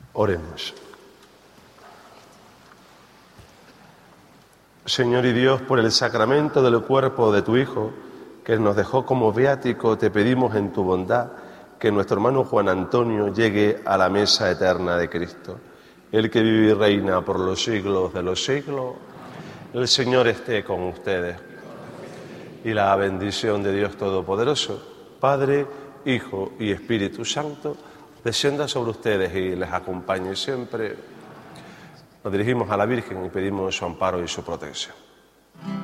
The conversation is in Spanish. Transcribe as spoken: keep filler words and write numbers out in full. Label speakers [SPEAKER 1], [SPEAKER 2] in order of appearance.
[SPEAKER 1] Oremos. Señor y Dios, por el sacramento del cuerpo de tu Hijo, que nos dejó como viático, te pedimos en tu bondad que nuestro hermano Juan Antonio llegue a la mesa eterna de Cristo. El que vive y reina por los siglos de los siglos, el Señor esté con ustedes. Y la bendición de Dios Todopoderoso, Padre, Hijo y Espíritu Santo, descienda sobre ustedes y les acompañe siempre. Nos dirigimos a la Virgen y pedimos su amparo y su protección.